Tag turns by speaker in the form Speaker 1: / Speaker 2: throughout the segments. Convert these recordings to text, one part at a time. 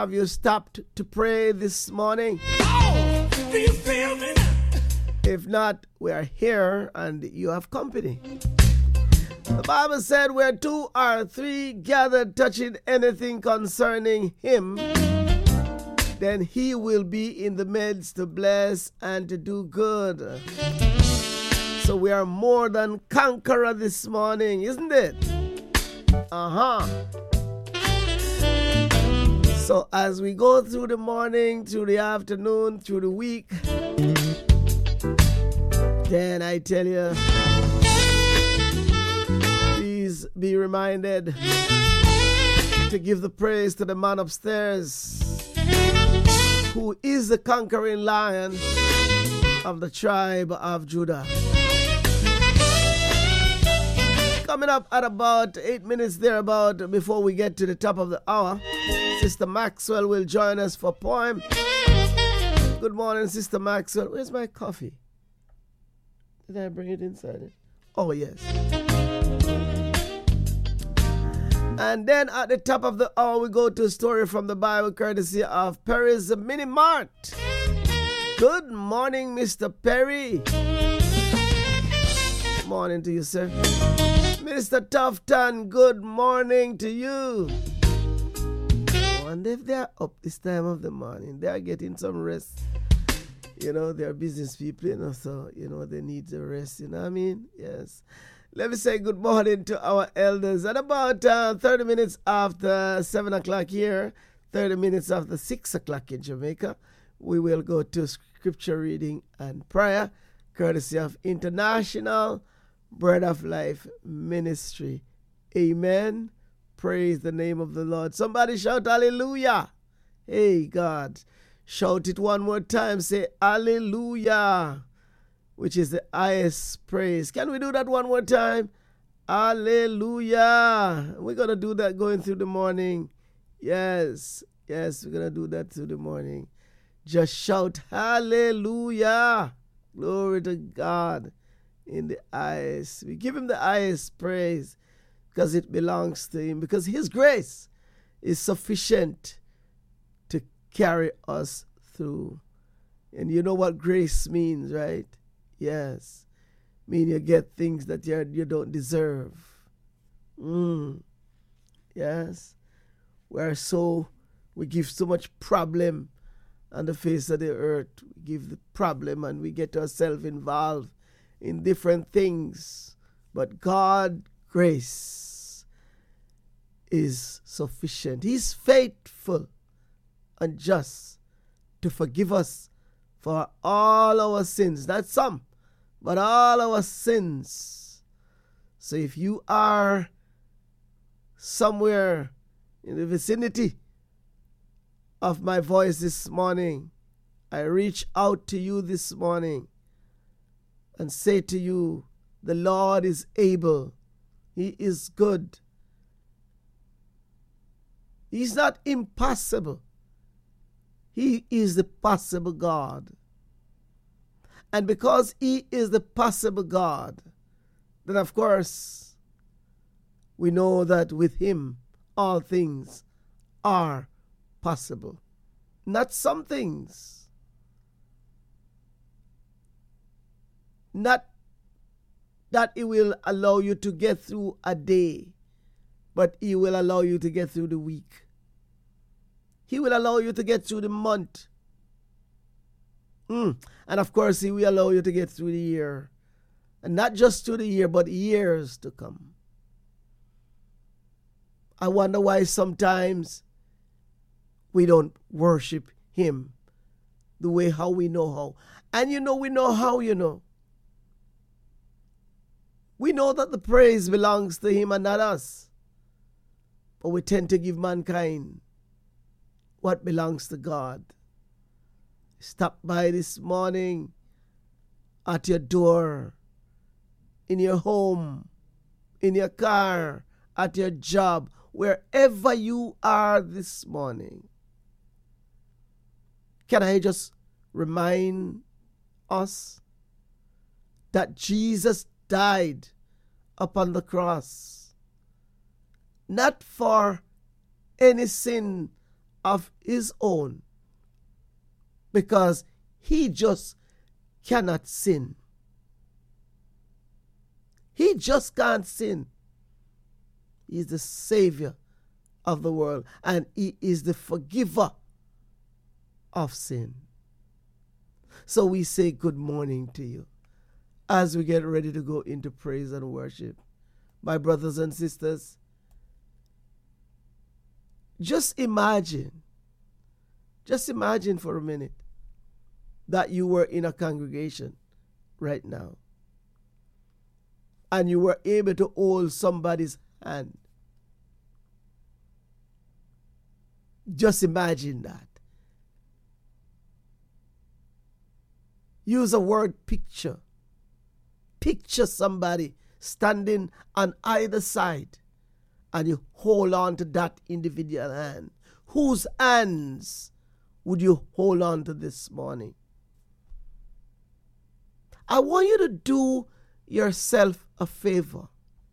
Speaker 1: Have you stopped to pray this morning?
Speaker 2: Oh, do you feel me?
Speaker 1: If not, we are here and you have company. The Bible said where 2 or 3 gathered touching anything concerning him, then he will be in the midst to bless and to do good. So we are more than conqueror this morning, isn't it? So as we go through the morning, through the afternoon, through the week, then I tell you, please be reminded to give the praise to the man upstairs, who is the conquering lion of the tribe of Judah. Coming up at about 8 minutes thereabout before we get to the top of the hour, Sister Maxwell will join us for poem. Good morning, Sister Maxwell. Where's my coffee? Did I bring it inside it? Oh, yes. And then at the top of the hour, we go to a story from the Bible courtesy of Perry's Mini Mart. Good morning, Mr. Perry. Good morning to you, sir. Mr. Tufton, good morning to you. I wonder if they're up this time of the morning. They are getting some rest. You know, they're business people, you know, so, you know, they need the rest, you know what I mean? Yes. Let me say good morning to our elders. At about 30 minutes after 7 o'clock here, 30 minutes after 6 o'clock in Jamaica, we will go to scripture reading and prayer, courtesy of International Bread of Life Ministry. Amen. Praise the name of the Lord. Somebody shout hallelujah. Hey, God. Shout it one more time. Say hallelujah, which is the highest praise. Can we do that one more time? Hallelujah. We're going to do that going through the morning. Yes, we're going to do that through the morning. Just shout hallelujah. Glory to God in the highest. We give him the highest praise because it belongs to him, because his grace is sufficient to carry us through. And you know what grace means, right? Yes. Mean you get things that you don't deserve. Yes. We give so much problem on the face of the earth. We give the problem and we get ourselves involved in different things. But God's grace is sufficient. He's faithful and just to forgive us for all our sins. Not some, but all our sins. So if you are somewhere in the vicinity of my voice this morning, I reach out to you this morning and say to you, the Lord is able. He is good. He's not impossible. He is the possible God. And because he is the possible God, then of course we know that with him all things are possible. Not some things. Not that he will allow you to get through a day, but he will allow you to get through the week. He will allow you to get through the month. And of course, he will allow you to get through the year. And not just through the year, but years to come. I wonder why sometimes we don't worship him the way how we know how. And we know how, We know that the praise belongs to him and not us. But we tend to give mankind what belongs to God. Stop by this morning at your door, in your home, in your car, at your job, wherever you are this morning. Can I just remind us that Jesus died upon the cross, not for any sin of his own, because he just cannot sin. He just can't sin. He is the Savior of the world, and he is the forgiver of sin. So we say good morning to you as we get ready to go into praise and worship. My brothers and sisters, just imagine for a minute that you were in a congregation right now and you were able to hold somebody's hand. Just imagine that. Use a word picture. Picture somebody standing on either side and you hold on to that individual hand. Whose hands would you hold on to this morning? I want you to do yourself a favor.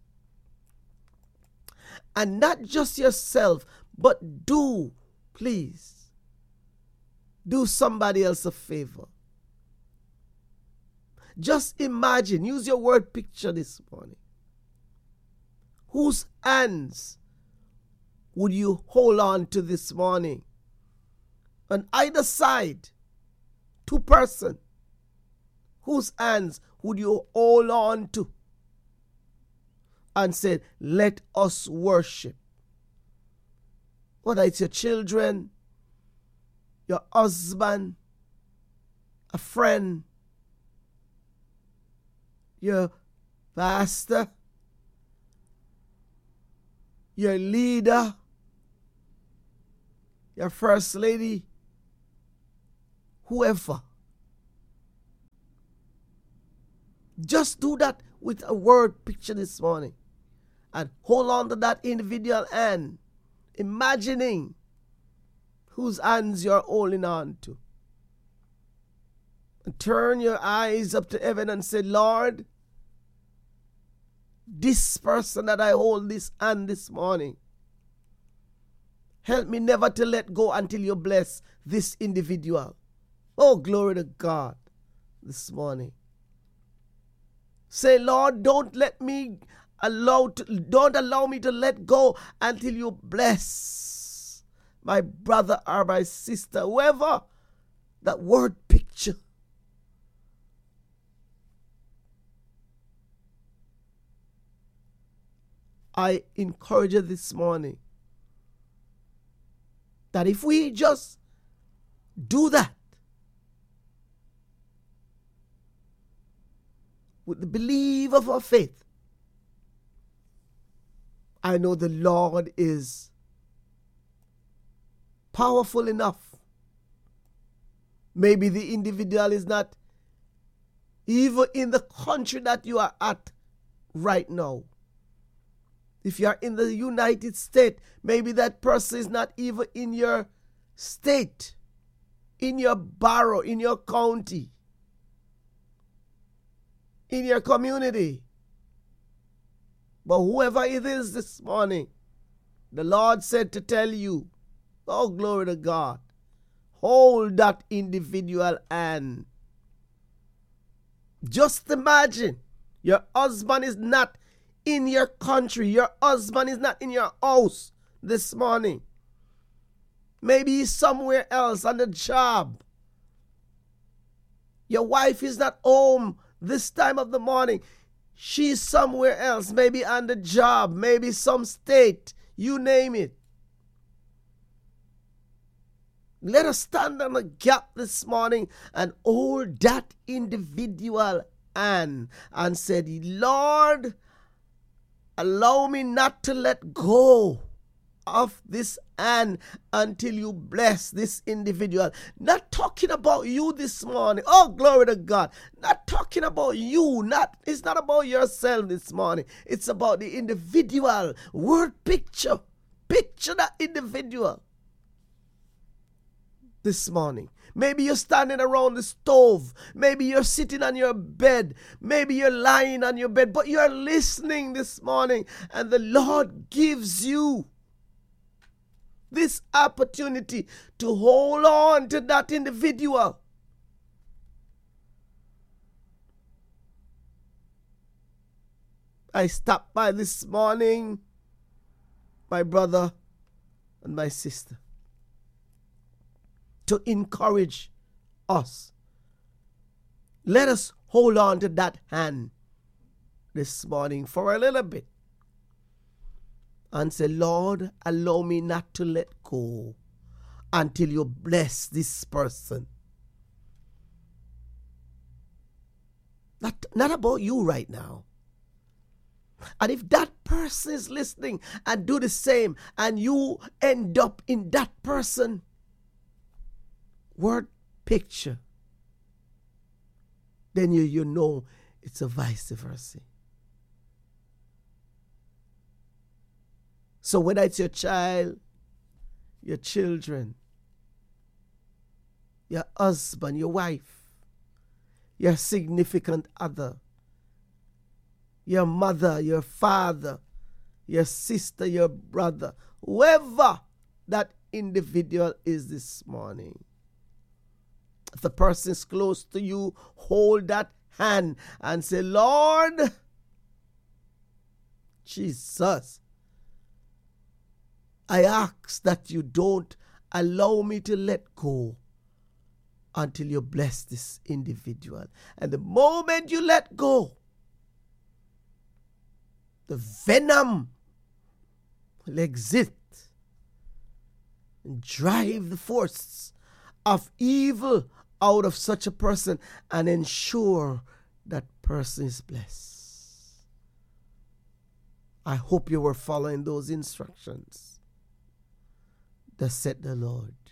Speaker 1: And not just yourself, but please, do somebody else a favor. Just imagine, use your word picture this morning. Whose hands would you hold on to this morning? On either side, two persons. Whose hands would you hold on to? And said, let us worship. Whether it's your children, your husband, a friend, your pastor, your leader, your first lady, whoever. Just do that with a word picture this morning and hold on to that individual hand, imagining whose hands you're holding on to. And turn your eyes up to heaven and say, Lord, this person that I hold this hand this morning, help me never to let go until you bless this individual. Oh, glory to God this morning. Say, Lord, don't allow me to let go until you bless my brother or my sister, whoever. That word picture. I encourage you this morning that if we just do that with the belief of our faith, I know the Lord is powerful enough. Maybe the individual is not even in the country that you are at right now. If you are in the United States, maybe that person is not even in your state, in your borough, in your county, in your community. But whoever it is this morning, the Lord said to tell you, oh, glory to God, hold that individual hand. Just imagine your husband is not in your country. Your husband is not in your house this morning. Maybe he's somewhere else on the job. Your wife is not home this time of the morning. She's somewhere else, maybe on the job, maybe some state, you name it. Let us stand on the gap this morning and hold that individual hand and say, Lord, allow me not to let go of this hand until you bless this individual. Not talking about you this morning. Oh, glory to God. Not talking about you. It's not about yourself this morning. It's about the individual. Word picture. Picture that individual this morning. Maybe you're standing around the stove. Maybe you're sitting on your bed. Maybe you're lying on your bed, but you're listening this morning, and the Lord gives you this opportunity to hold on to that individual. I stopped by this morning, my brother and my sister, to encourage us. Let us hold on to that hand this morning for a little bit and say, Lord, allow me not to let go until you bless this person. Not about you right now. And if that person is listening and do the same, and you end up in that person, word picture, then you know it's a vice versa. So whether it's your child, your children, your husband, your wife, your significant other, your mother, your father, your sister, your brother, whoever that individual is this morning. If the person is close to you, hold that hand and say, Lord, Jesus, I ask that you don't allow me to let go until you bless this individual. And the moment you let go, the venom will exit and drive the force of evil out of such a person and ensure that person is blessed. I hope you were following those instructions. Thus said the Lord.